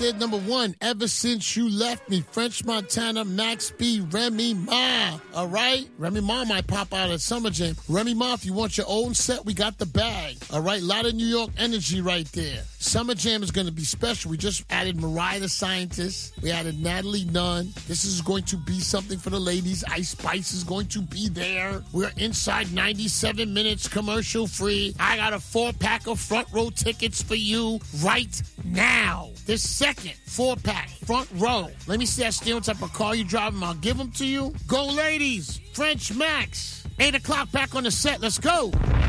there's number one. Ever Since You Left Me, French Montana, Max B, Remy Ma. All right? Remy Ma might pop out at Summer Jam. Remy Ma, if you want your own set, we got the bag. All right? A lot of New York energy right there. Summer Jam is going to be special. We just added Mariah the Scientist. We added Natalie Nunn. This is going to be something for the ladies. Ice Spice is going to be there. We're inside 97 minutes commercial free. I got a 4-pack of front row tickets for you right now. This second 4-pack front row. Let me see that steering type of car you driving. I'll give them to you. Go ladies. French Max. 8 o'clock back on the set. Let's go.